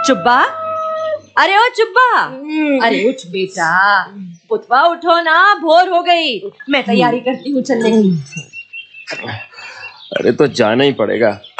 चुब्बा, अरे ओ चुब्बा, अरे उठ बेटा, पुतवा उठो ना, भोर हो गई। मैं तैयारी करती हूँ चलने की। अरे तो जाना ही पड़ेगा।